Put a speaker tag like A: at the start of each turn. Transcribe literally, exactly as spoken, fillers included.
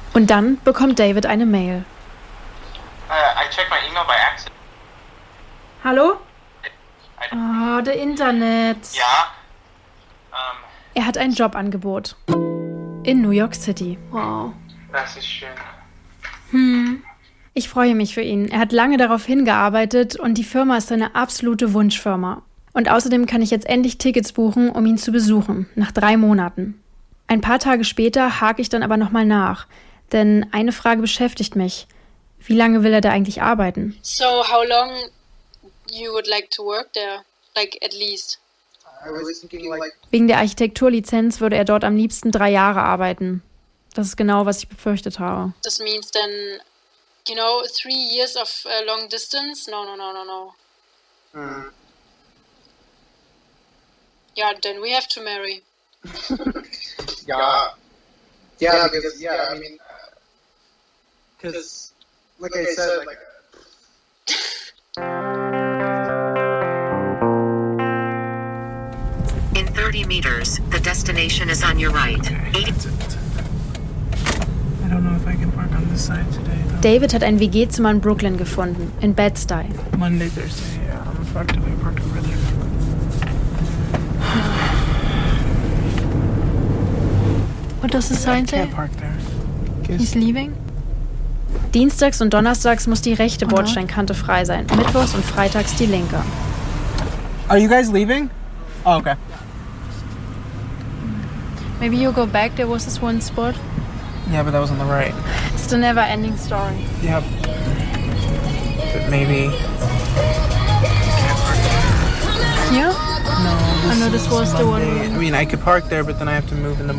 A: Und dann bekommt David eine Mail.
B: Uh, I checked my email by accident.
A: Hallo?
B: I,
A: Oh, der Internet.
B: ja? Um,
A: Er hat ein Jobangebot. In New York City. Wow.
B: das ist schön.
A: Hm. Ich freue mich für ihn. Er hat lange darauf hingearbeitet und die Firma ist seine absolute Wunschfirma. Und außerdem kann ich jetzt endlich Tickets buchen, um ihn zu besuchen, nach drei Monaten. Ein paar Tage später hake ich dann aber nochmal nach, denn eine Frage beschäftigt mich. Wie lange will er da eigentlich arbeiten?
C: So how long you would like to work there? Like at least?
D: I was thinking like
A: Wegen der Architekturlizenz würde er dort am liebsten drei Jahre arbeiten. Das ist genau, was ich befürchtet habe.
C: This means then, you know, three years of uh, long distance? No, no, no, no, no.
D: hmm.
C: Yeah, then we have to marry.
D: yeah, yeah, because yeah, I mean, because like I said, like.
E: In thirty meters, the destination is on your right. eighty
F: I don't know if I can park on this side today, though.
A: David hat ein W G-Zimmer in Brooklyn gefunden, in Bed-Stuy.
F: Monday, Thursday, yeah, I'm fucked if I parked over there.
A: What does the sign
F: I can't park there.
A: He's leaving? Dienstags und Donnerstags muss die rechte Bordsteinkante frei sein, mittwochs und freitags die linke.
F: Are you guys leaving? Oh, okay.
A: Maybe you go back, there was this one spot.
F: Yeah, but that was on the right.
A: It's the never-ending story.
F: Yep. But maybe.
A: Here?
F: No, this
A: I know this
F: is
A: was the one
F: Monday.
A: we-
F: I mean, I could park there, but then I have to move in the